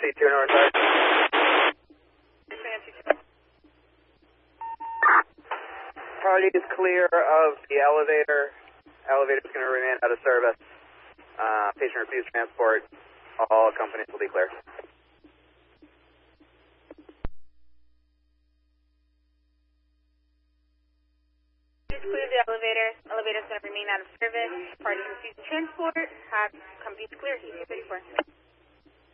C2 Northside. Party is clear of the elevator. Elevator is going to remain out of service. Patient refused transport. All companies will be clear. Clear the elevator. Elevator is going to remain out of service. Party refused transport. Have companies clear. C234.